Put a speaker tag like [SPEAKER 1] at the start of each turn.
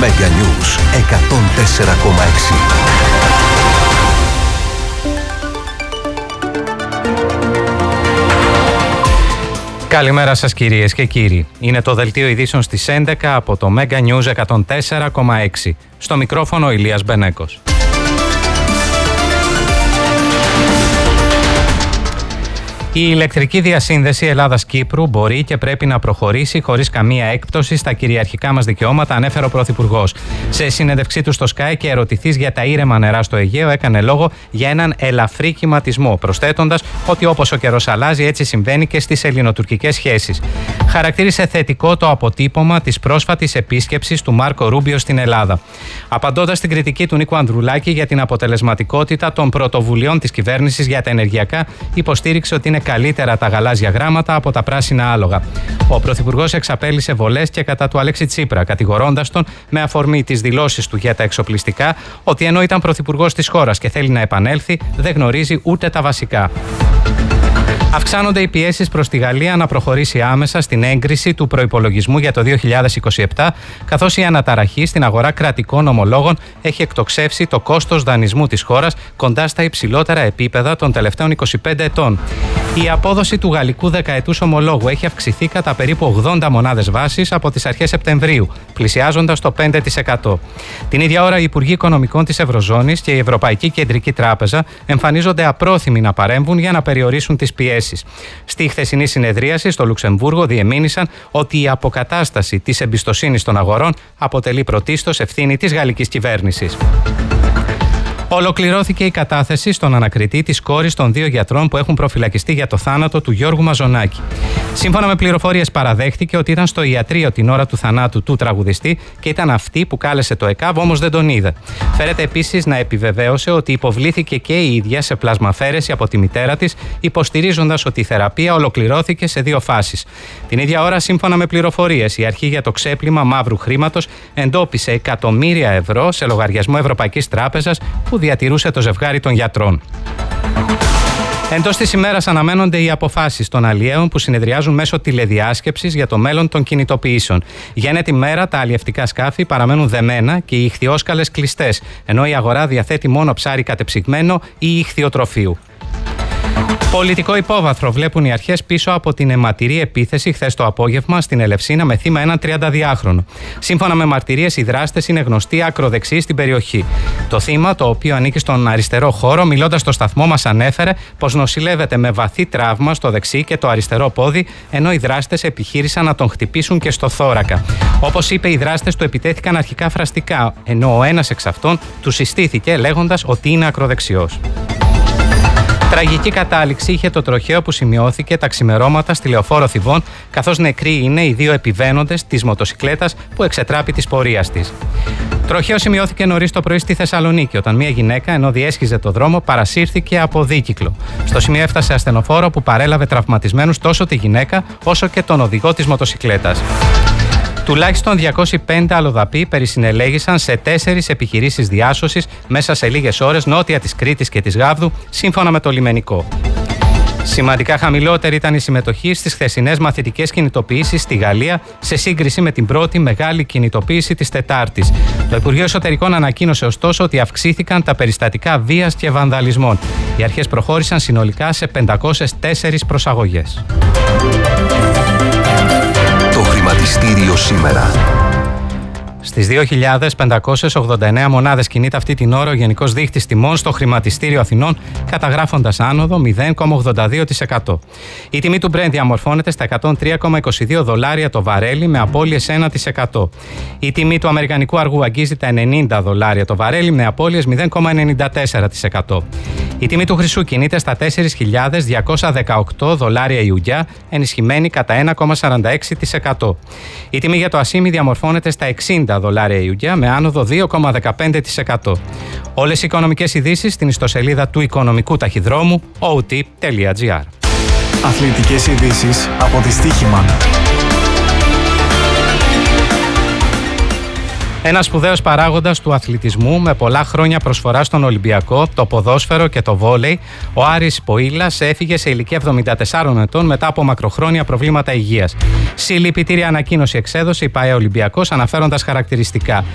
[SPEAKER 1] Mega News 104,6.
[SPEAKER 2] Καλημέρα σας κυρίες και κύριοι. Είναι το δελτίο ειδήσεων στις 11 από το Mega News 104,6. Στο μικρόφωνο ο Ηλίας Μπενέκος. Η ηλεκτρική διασύνδεση Ελλάδας-Κύπρου μπορεί και πρέπει να προχωρήσει χωρίς καμία έκπτωση στα κυριαρχικά μας δικαιώματα, ανέφερε ο Πρωθυπουργός. Σε συνέντευξή του στο Sky και ερωτηθείς για τα ήρεμα νερά στο Αιγαίο, έκανε λόγο για έναν ελαφρύ κυματισμό, προσθέτοντας ότι όπως ο καιρός αλλάζει, έτσι συμβαίνει και στις ελληνοτουρκικές σχέσεις. Χαρακτήρισε θετικό το αποτύπωμα της πρόσφατης επίσκεψης του Μάρκο Ρούμπιο στην Ελλάδα. Απαντώντας στην κριτική του Νίκου Ανδρουλάκη για την αποτελεσματικότητα των πρωτοβουλειών της κυβέρνησης για τα ενεργειακά, υποστήριξε ότι είναι καλύτερα τα γαλάζια γράμματα από τα πράσινα άλογα. Ο Πρωθυπουργός εξαπέλυσε βολές και κατά του Αλέξη Τσίπρα, κατηγορώντας τον με αφορμή τις δηλώσεις του για τα εξοπλιστικά ότι ενώ ήταν πρωθυπουργός της χώρας και θέλει να επανέλθει, δεν γνωρίζει ούτε τα βασικά. Αυξάνονται οι πιέσεις προς τη Γαλλία να προχωρήσει άμεσα στην έγκριση του προϋπολογισμού για το 2027, καθώς η αναταραχή στην αγορά κρατικών ομολόγων έχει εκτοξεύσει το κόστος δανεισμού της χώρας κοντά στα υψηλότερα επίπεδα των τελευταίων 25 ετών. Η απόδοση του γαλλικού δεκαετούς ομολόγου έχει αυξηθεί κατά περίπου 80 μονάδες βάσης από τις αρχές Σεπτεμβρίου, πλησιάζοντας το 5%. Την ίδια ώρα, οι Υπουργοί Οικονομικών της Ευρωζώνης και η Ευρωπαϊκή Κεντρική Τράπεζα εμφανίζονται απρόθυμοι να παρέμβουν για να περιορίσουν τις πιέσεις. Στη χθεσινή συνεδρίαση στο Λουξεμβούργο διεμήνυσαν ότι η αποκατάσταση της εμπιστοσύνης των αγορών αποτελεί πρωτίστως ευθύνη της γαλλικής κυβέρνησης. Ολοκληρώθηκε η κατάθεση στον ανακριτή της κόρης των δύο γιατρών που έχουν προφυλακιστεί για το θάνατο του Γιώργου Μαζονάκη. Σύμφωνα με πληροφορίες, παραδέχτηκε ότι ήταν στο ιατρείο την ώρα του θανάτου του τραγουδιστή και ήταν αυτή που κάλεσε το ΕΚΑΒ, όμως δεν τον είδε. Φέρεται επίσης να επιβεβαίωσε ότι υποβλήθηκε και η ίδια σε πλασμαφαίρεση από τη μητέρα της, υποστηρίζοντας ότι η θεραπεία ολοκληρώθηκε σε 2 φάσεις. Την ίδια ώρα, σύμφωνα με πληροφορίες, η αρχή για το ξέπλυμα μαύρου χρήματος εντόπισε εκατομμύρια ευρώ σε λογαριασμό Ευρωπαϊκής Τράπεζας που διατηρούσε το ζευγάρι των γιατρών. Εντός της ημέρας αναμένονται οι αποφάσεις των αλλιέων που συνεδριάζουν μέσω τηλεδιάσκεψης για το μέλλον των κινητοποιήσεων. Για ένα τη μέρα τα αλλιευτικά σκάφη παραμένουν δεμένα και οι ιχθυόσκαλες κλειστές, ενώ η αγορά διαθέτει μόνο ψάρι κατεψυγμένο ή ιχθυοτροφείου. Πολιτικό υπόβαθρο βλέπουν οι αρχές πίσω από την αιματηρή επίθεση χθες το απόγευμα στην Ελευσίνα με θύμα έναν 32χρονο. Σύμφωνα με μαρτυρίες, οι δράστες είναι γνωστοί ακροδεξιοί στην περιοχή. Το θύμα, το οποίο ανήκει στον αριστερό χώρο, μιλώντας στο σταθμό μας ανέφερε πως νοσηλεύεται με βαθύ τραύμα στο δεξί και το αριστερό πόδι, ενώ οι δράστες επιχείρησαν να τον χτυπήσουν και στο θώρακα. Όπως είπε, οι δράστες του επιτέθηκαν αρχικά φραστικά, ενώ ο ένας εξ αυτών του συστήθηκε λέγοντας ότι είναι ακροδεξιός. Τραγική κατάληξη είχε το τροχαίο που σημειώθηκε τα ξημερώματα στη Λεωφόρο Θηβών, καθώς νεκροί είναι οι 2 επιβαίνοντες της μοτοσικλέτας που εξετράπη της πορείας της. Τροχαίο σημειώθηκε νωρίς το πρωί στη Θεσσαλονίκη, όταν μια γυναίκα, ενώ διέσχιζε το δρόμο, παρασύρθηκε από δίκυκλο. Στο σημείο έφτασε ασθενοφόρο που παρέλαβε τραυματισμένους τόσο τη γυναίκα όσο και τον οδηγό της μοτοσικλέτας. Τουλάχιστον 205 αλλοδαποί περισυνελέγησαν σε 4 επιχειρήσεις διάσωσης μέσα σε λίγες ώρες νότια της Κρήτης και της Γάβδου, σύμφωνα με το λιμενικό. Σημαντικά χαμηλότερη ήταν η συμμετοχή στις χθεσινές μαθητικές κινητοποιήσεις στη Γαλλία σε σύγκριση με την πρώτη μεγάλη κινητοποίηση της Τετάρτης. Το Υπουργείο Εσωτερικών ανακοίνωσε ωστόσο ότι αυξήθηκαν τα περιστατικά βίας και βανδαλισμών. Οι αρχές προχώρησαν συνολικά σε 504 προσαγωγές.
[SPEAKER 1] Το χρηματιστήριο σήμερα.
[SPEAKER 2] Στις 2.589 μονάδες κινείται αυτή την ώρα ο γενικός δείκτης τιμών στο χρηματιστήριο Αθηνών, καταγράφοντας άνοδο 0,82%. Η τιμή του Brent διαμορφώνεται στα $103,22 το βαρέλι με απώλειες 1%. Η τιμή του αμερικανικού αργού αγγίζει τα $90 το βαρέλι με απώλειες 0,94%. Η τιμή του χρυσού κινείται στα $4.218 Ιουδιά, ενισχυμένη κατά 1,46%. Η τιμή για το ασίμι διαμορφώνεται στα $60 Ιουδιά με άνοδο 2,15%. Όλες οι οικονομικές ειδήσεις στην ιστοσελίδα του οικονομικού ταχυδρόμου ot.gr.
[SPEAKER 3] Αθλητικές ειδήσεις από τη Στοίχημα.
[SPEAKER 2] Ένας σπουδαίος παράγοντας του αθλητισμού με πολλά χρόνια προσφορά στον Ολυμπιακό, το ποδόσφαιρο και το βόλεϊ, ο Άρης Ποήλας έφυγε σε ηλικία 74 ετών μετά από μακροχρόνια προβλήματα υγείας. Συλληπιτήρια ανακοίνωση εξέδωσε η ΠΑΕ Ολυμπιακός αναφέροντας χαρακτηριστικά.